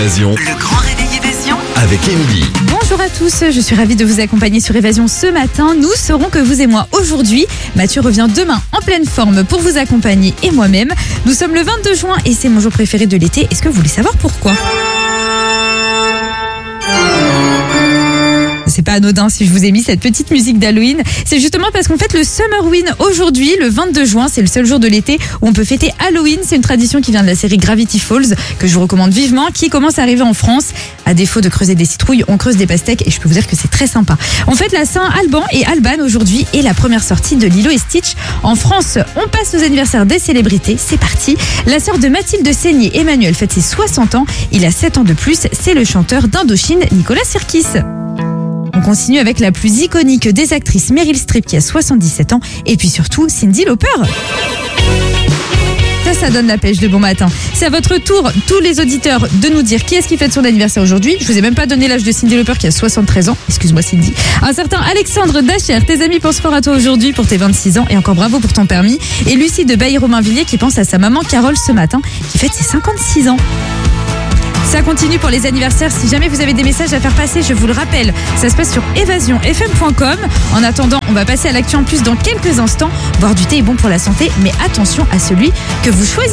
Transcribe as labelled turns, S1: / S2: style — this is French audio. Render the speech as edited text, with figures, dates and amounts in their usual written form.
S1: Évasion,
S2: Le grand réveil Évasion.
S1: avec Emily.
S3: Bonjour à tous, je suis ravie de vous accompagner sur Évasion ce matin. Nous saurons que vous et moi aujourd'hui. Mathieu revient demain en pleine forme pour vous accompagner et moi-même. Nous sommes le 22 juin et c'est mon jour préféré de l'été. Est-ce que vous voulez savoir pourquoi ? C'est pas anodin si je vous ai mis cette petite musique d'Halloween. C'est justement parce qu'on fête le Summerween aujourd'hui, le 22 juin. C'est le seul jour de l'été où on peut fêter Halloween. C'est une tradition qui vient de la série Gravity Falls, que je vous recommande vivement, qui commence à arriver en France. À défaut de creuser des citrouilles, on creuse des pastèques et je peux vous dire que c'est très sympa. On fête la Saint-Alban et Alban aujourd'hui et la première sortie de Lilo et Stitch en France. On passe aux anniversaires des célébrités. C'est parti. La sœur de Mathilde Seigné, Emmanuel, fête ses 60 ans. Il a 7 ans de plus. C'est le chanteur d'Indochine, Nicolas Sirkis. On continue avec la plus iconique des actrices, Meryl Streep, qui a 77 ans. Et puis surtout, Cyndi Lauper. Ça donne la pêche de bon matin. C'est à votre tour, tous les auditeurs, de nous dire qui est-ce qui fête son anniversaire aujourd'hui. Je vous ai même pas donné l'âge de Cyndi Lauper qui a 73 ans. Excuse-moi Cyndi. Un certain Alexandre Dacher, tes amis pensent fort à toi aujourd'hui pour tes 26 ans et encore bravo pour ton permis. Et Lucie de Bailly-Romainvilliers qui pense à sa maman Carole ce matin qui fête ses 56 ans. Ça continue pour les anniversaires. Si jamais vous avez des messages à faire passer, je vous le rappelle, ça se passe sur évasionfm.com. En attendant, on va passer à l'actu en plus dans quelques instants. Boire du thé est bon pour la santé, mais attention à celui que vous choisissez.